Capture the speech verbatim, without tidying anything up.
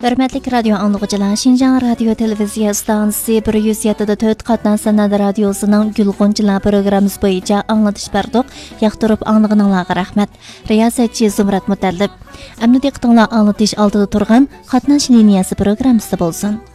Hürmetlik radyo anlıqçılar, Şinjan Radyo Televiziya Stansiyası bir yüz yedi nöqte to'rt Qatnan Sanat Radyosu'nun Gülğunçılar programımız boyunca anlatış berdik. Yaxtırıp anlığınızga rahmet. Riyasetçi Zumrat Mutallib. Əmni diqqətinizə anlatış altıda turğan Qatnaş liniyası programısı bolsun.